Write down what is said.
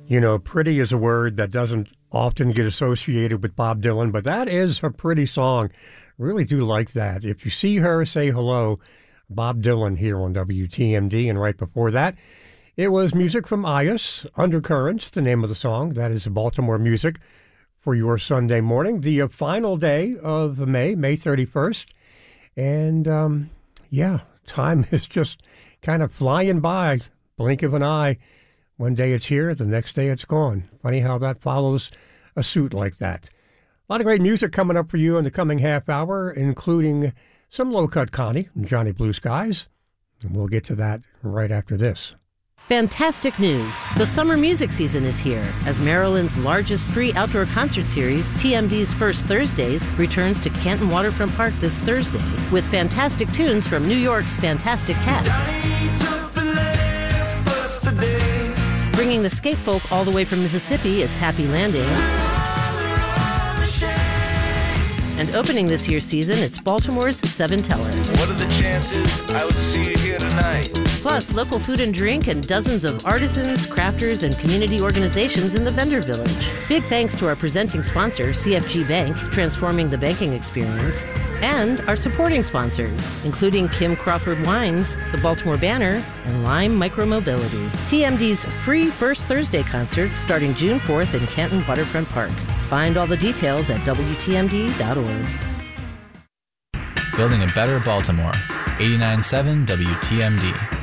You know, pretty is a word that doesn't often get associated with Bob Dylan, but that is a pretty song. Really do like that. If you see her, say hello. Bob Dylan here on WTMD. And right before that, it was music from Ius, Undercurrents, the name of the song. That is Baltimore music for your Sunday morning, the final day of May 31st. And yeah, time is just kind of flying by, blink of an eye. One day it's here, the next day it's gone. Funny how that follows a suit like that. A lot of great music coming up for you in the coming half hour, including some Low Cut Connie and Johnny Blue Skies. And we'll get to that right after this. Fantastic news. The summer music season is here as Maryland's largest free outdoor concert series, TMD's First Thursdays, returns to Canton Waterfront Park this Thursday with fantastic tunes from New York's Fantastic Cat. Bringing the skate folk all the way from Mississippi, it's Happy Landing. And opening this year's season, it's Baltimore's Seven Teller. What are the chances I would see you here tonight? Plus, local food and drink and dozens of artisans, crafters, and community organizations in the vendor village. Big thanks to our presenting sponsor, CFG Bank, transforming the banking experience, and our supporting sponsors, including Kim Crawford Wines, the Baltimore Banner, and Lime Micromobility. TMD's free First Thursday concert starting June 4th in Canton Waterfront Park. Find all the details at WTMD.org. Building a better Baltimore. 89.7 WTMD.